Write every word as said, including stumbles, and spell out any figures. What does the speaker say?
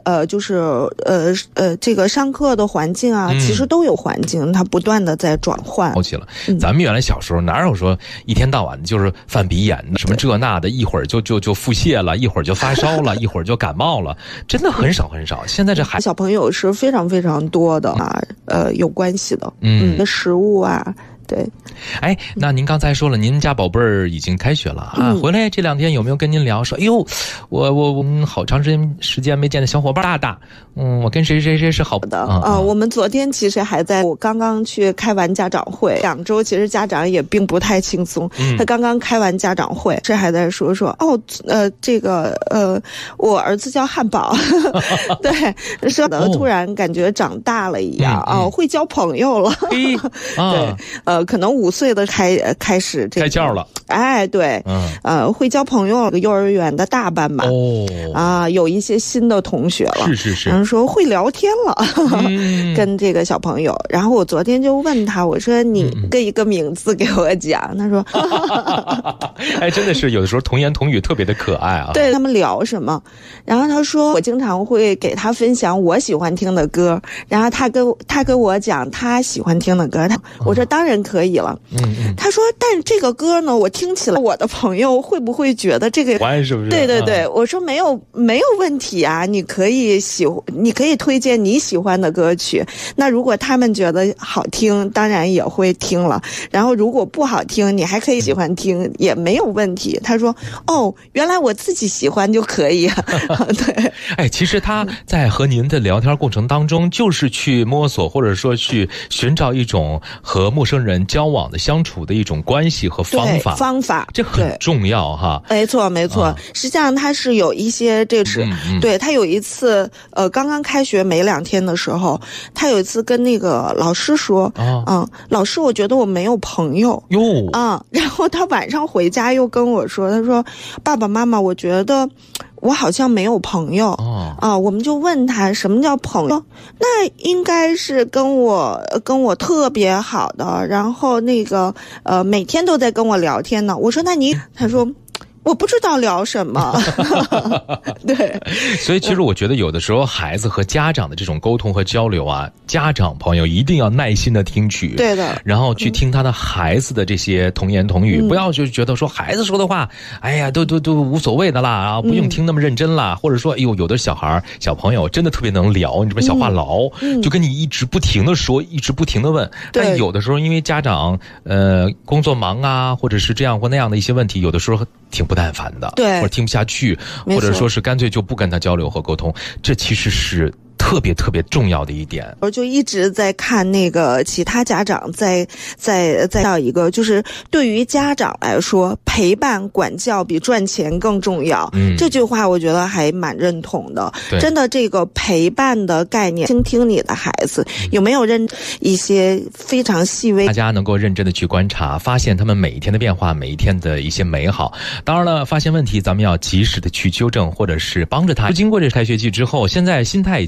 呃，就是呃呃，这个上课的环境啊， 嗯、 其实都有环境，它不断的在转换。 好起了，咱们原来小时候哪有说一天到晚就是犯鼻炎，什么这那的，一会儿就就就腹泻了，一会儿就发烧了，一会儿就感冒了，真的很少很少。现在这孩小朋友是非常非常多的啊，呃，有关系的，嗯，嗯食物啊。对， 哎，那您刚才说了，您家宝贝儿已经开学了啊， 嗯、 回来这两天有没有跟您聊说，哎呦，我我我们好长时间时间没见的小伙伴大大，嗯，我跟谁谁谁是好的啊、呃。我们昨天其实还在，我刚刚去开完家长会，两周其实家长也并不太轻松。嗯、他刚刚开完家长会，这还在说说哦，呃，这个呃，我儿子叫汉堡，对，说的突然感觉长大了一样啊、哦嗯嗯，会交朋友了， 啊、 对。呃，可能五岁的开开始这个开窍了， 哎，对，嗯，呃，会交朋友，幼儿园的大班吧， 哦， 啊，有一些新的同学了， 是是是， 然后说会聊天了， 嗯、 跟这个小朋友，然后我昨天就问他，我说你跟一个名字给我讲，嗯、他说， 哎，真的是有的时候童言童语特别的可爱啊， 对他们聊什么，然后他说我经常会给他分享我喜欢听的歌，然后他跟他跟我讲他喜欢听的歌，他我说当然可以了， 嗯嗯， 他说但是这个歌呢，我听起来我的朋友会不会觉得这个是不是？ 对对对，啊、我说没有没有问题啊，你可以喜你可以推荐你喜欢的歌曲，那如果他们觉得好听，当然也会听了，然后如果不好听，你还可以喜欢听，也没有问题。他说哦，原来我自己喜欢就可以啊。对， 哎，其实他在和您的聊天过程当中，就是去摸索或者说去寻找一种和陌生人交往的相处的一种关系和方法， 方法这很重要哈。 没错没错、啊，实际上他是有一些这是、 嗯嗯、 对他有一次呃刚刚开学没两天的时候，他有一次跟那个老师说，嗯、啊嗯，老师我觉得我没有朋友哟啊，然后他晚上回家又跟我说，他说爸爸妈妈，我觉得我好像没有朋友、 哦、 啊，我们就问他什么叫朋友，那应该是跟我跟我特别好的，然后那个呃每天都在跟我聊天呢。我说那你，他说我不知道聊什么。对， 所以其实我觉得有的时候孩子和家长的这种沟通和交流啊，家长朋友一定要耐心的听取， 对的， 然后去听他的孩子的这些童言童语、嗯、不要就觉得说孩子说的话哎呀都都都无所谓的啦啊，不用听那么认真啦、嗯、或者说哎呦有的小孩小朋友真的特别能聊，你这边小话痨、嗯、就跟你一直不停的说一直不停的问，但有的时候因为家长呃工作忙啊，或者是这样或那样的一些问题，有的时候挺不耐烦的， 对， 或者听不下去，或者说是干脆就不跟他交流和沟通，这其实是特别特别重要的一点。 我就一直在看那个其他家长在在在到一个，就是对于家长来说，陪伴管教比赚钱更重要。嗯，这句话我觉得还蛮认同的。真的，这个陪伴的概念，倾听你的孩子、嗯、有没有认一些非常细微， 大家能够认真的去观察，发现他们每一天的变化，每一天的一些美好。当然了，发现问题咱们要及时的去纠正，或者是帮着他。经过这开学季之后，现在心态已经